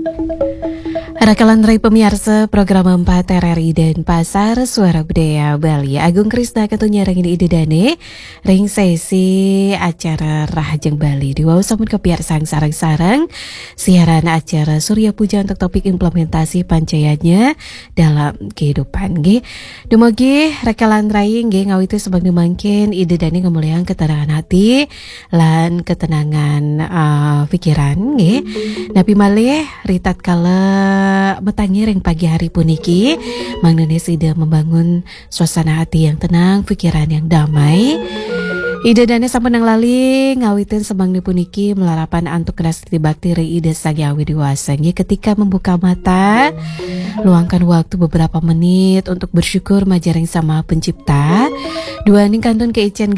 Rakalan Rai pemirsa program 4 RRI dan Pasar Suara Budaya Bali. Agung Krisna ketunya ring ide dane ring sesi acara Rahajeng Bali di wau sampun kepiar sarang-sarang siaran acara Surya Puja untuk topik implementasi pancayanya dalam kehidupan nggih. Dumugi rakalan Rai nggih ngawiti sebagai mangkin ide dane kemuliaan ketenangan hati lan ketenangan pikiran nggih. Nabi malih ritat kala betangireng pagi hari puniki Mang Nenes ide membangun suasana hati yang tenang, pikiran yang damai. Ide dane sampun nang lali ngawitin semangni puniki melarapan antuk kerasti bakteri ide sagyawi dewasa ketika membuka mata luangkan waktu beberapa menit untuk bersyukur majareng sama pencipta dua ning kantun keicen